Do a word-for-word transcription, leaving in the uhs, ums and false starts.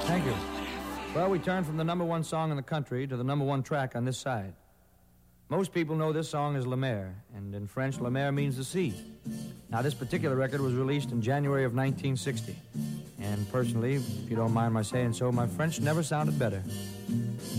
Thank you. Well, we turn from the number one song in the country to the number one track on this side. Most people know this song as La Mer, and in French, La Mer means the sea. Now, this particular record was released in January of nineteen sixty. And personally, if you don't mind my saying so, my French never sounded better.